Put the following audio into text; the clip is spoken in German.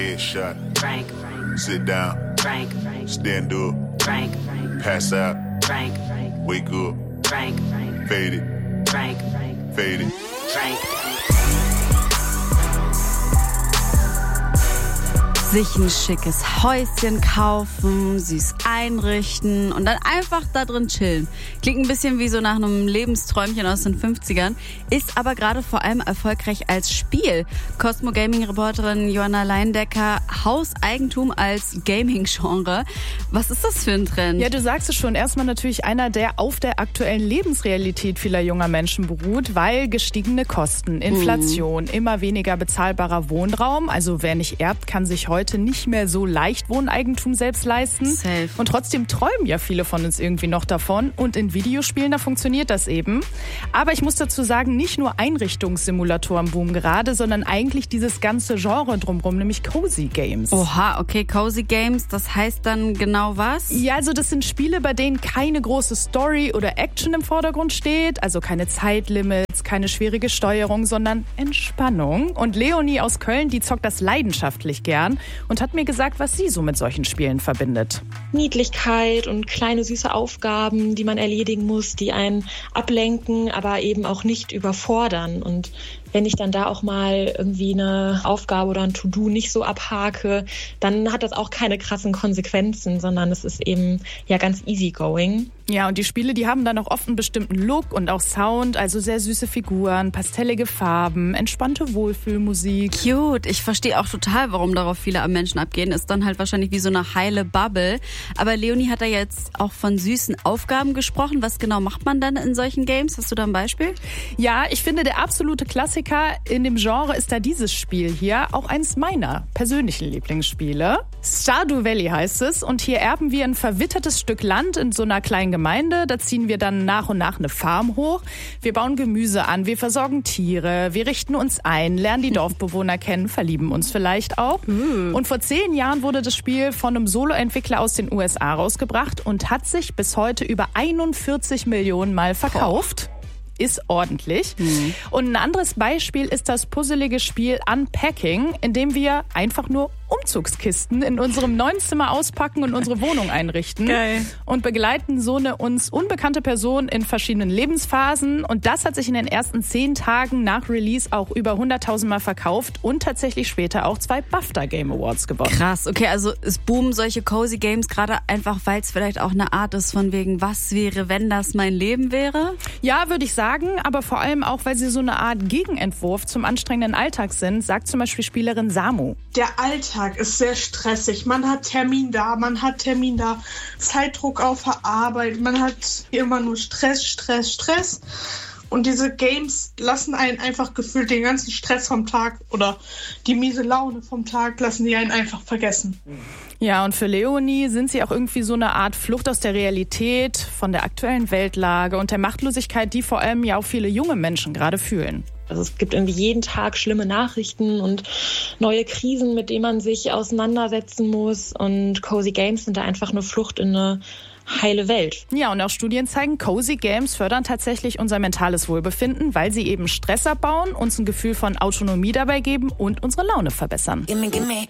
Headshot. Frank. Sit down. Frank. Stand up. Frank. Pass out. Frank. Wake up. Frank. Fade it. Frank. Fade it. Frank. Sich ein schickes Häuschen kaufen, süß einrichten und dann einfach da drin chillen. Klingt ein bisschen wie so nach einem Lebensträumchen aus den 50ern, ist aber gerade vor allem erfolgreich als Spiel. Cosmo Gaming-Reporterin Joanna Leindecker, Hauseigentum als Gaming-Genre. Was ist das für ein Trend? Ja, du sagst es schon. Erstmal natürlich einer, der auf der aktuellen Lebensrealität vieler junger Menschen beruht, weil gestiegene Kosten, Inflation, immer weniger bezahlbarer Wohnraum. Also wer nicht erbt, kann sich heute nicht mehr so leicht Wohneigentum selbst leisten. Safe. Und trotzdem träumen ja viele von uns irgendwie noch davon. Und in Videospielen, da funktioniert das eben. Aber ich muss dazu sagen, nicht nur Einrichtungssimulatoren boomen gerade, sondern eigentlich dieses ganze Genre drumherum, nämlich Cozy Games. Oha, okay, Cozy Games, das heißt dann genau was? Ja, also das sind Spiele, bei denen keine große Story oder Action im Vordergrund steht, also keine Zeitlimits, keine schwierige Steuerung, sondern Entspannung. Und Leonie aus Köln, die zockt das leidenschaftlich gern und hat mir gesagt, was sie so mit solchen Spielen verbindet. Niedlichkeit und kleine süße Aufgaben, die man erledigen muss, die einen ablenken, aber eben auch nicht überfordern. Und wenn ich dann da auch mal irgendwie eine Aufgabe oder ein To-Do nicht so abhake, dann hat das auch keine krassen Konsequenzen, sondern es ist eben ja ganz easygoing. Ja, und die Spiele, die haben dann auch oft einen bestimmten Look und auch Sound, also sehr süße Figuren, pastellige Farben, entspannte Wohlfühlmusik. Cute. Ich verstehe auch total, warum darauf viele am Menschen abgehen. Ist dann halt wahrscheinlich wie so eine heile Bubble. Aber Leonie hat da jetzt auch von süßen Aufgaben gesprochen. Was genau macht man dann in solchen Games? Hast du da ein Beispiel? Ja, ich finde, der absolute Klassiker in dem Genre ist da dieses Spiel hier, auch eins meiner persönlichen Lieblingsspiele. Stardew Valley heißt es und hier erben wir ein verwittertes Stück Land in so einer kleinen Gemeinde. Da ziehen wir dann nach und nach eine Farm hoch. Wir bauen Gemüse an, wir versorgen Tiere, wir richten uns ein, lernen die Dorfbewohner kennen, verlieben uns vielleicht auch. Und vor 10 Jahren wurde das Spiel von einem Solo-Entwickler aus den USA rausgebracht und hat sich bis heute über 41 Millionen Mal verkauft. Ist ordentlich. Und ein anderes Beispiel ist das puzzelige Spiel Unpacking, in dem wir einfach nur Umzugskisten in unserem neuen Zimmer auspacken und unsere Wohnung einrichten. Geil. Und begleiten so eine uns unbekannte Person in verschiedenen Lebensphasen. Und das hat sich in den ersten 10 Tagen nach Release auch über 100.000 Mal verkauft und tatsächlich später auch 2 BAFTA Game Awards gewonnen. Krass, okay, also es boomen solche Cozy Games gerade einfach, weil es vielleicht auch eine Art ist von wegen, was wäre, wenn das mein Leben wäre? Ja, würde ich sagen, aber vor allem auch, weil sie so eine Art Gegenentwurf zum anstrengenden Alltag sind, sagt zum Beispiel Spielerin Samu. Der Alltag ist sehr stressig. Man hat Termin da, Zeitdruck auf der Arbeit, man hat immer nur Stress. Und diese Games lassen einen einfach gefühlt den ganzen Stress vom Tag oder die miese Laune vom Tag lassen die einen einfach vergessen. Ja, und für Leonie sind sie auch irgendwie so eine Art Flucht aus der Realität, von der aktuellen Weltlage und der Machtlosigkeit, die vor allem ja auch viele junge Menschen gerade fühlen. Also es gibt irgendwie jeden Tag schlimme Nachrichten und neue Krisen, mit denen man sich auseinandersetzen muss. Und Cozy Games sind da einfach eine Flucht in eine heile Welt. Ja, und auch Studien zeigen, Cozy Games fördern tatsächlich unser mentales Wohlbefinden, weil sie eben Stress abbauen, uns ein Gefühl von Autonomie dabei geben und unsere Laune verbessern. Gimme.